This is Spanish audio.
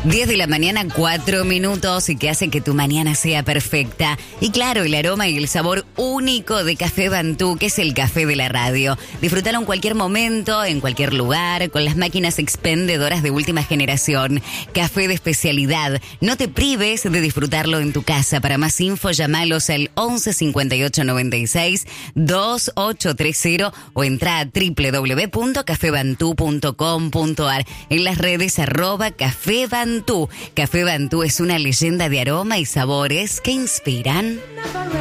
10 de la mañana, 4 minutos, y que hace que tu mañana sea perfecta. Y claro, el aroma y el sabor único de Café Bantú, que es el café de la radio. Disfrútalo en cualquier momento, en cualquier lugar, con las máquinas expendedoras de última generación. Café de especialidad. No te prives de disfrutarlo en tu casa. Para más info, llamalos al 11 58 96 2830 o entra a www.cafebantú.com.ar. En las redes @Café Bantú. Café Bantú es una leyenda de aroma y sabores que inspiran.